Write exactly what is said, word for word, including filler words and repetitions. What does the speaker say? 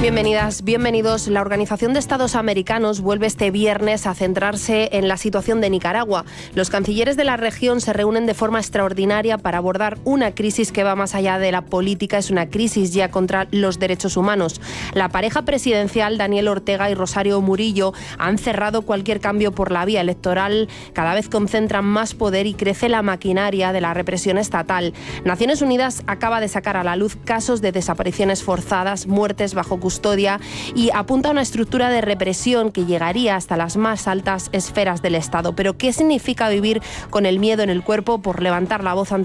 Bienvenidas, bienvenidos. La Organización de Estados Americanos vuelve este viernes a centrarse en la situación de Nicaragua. Los cancilleres de la región se reúnen de forma extraordinaria para abordar una crisis que va más allá de la política, es una crisis ya contra los derechos humanos. La pareja presidencial, Daniel Ortega y Rosario Murillo, han cerrado cualquier cambio por la vía electoral. Cada vez concentran más poder y crece la maquinaria de la represión estatal. Naciones Unidas acaba de sacar a la luz casos de desapariciones forzadas, muertes bajo custodia y apunta a una estructura de represión que llegaría hasta las más altas esferas del Estado. Pero ¿qué significa vivir con el miedo en el cuerpo por levantar la voz ante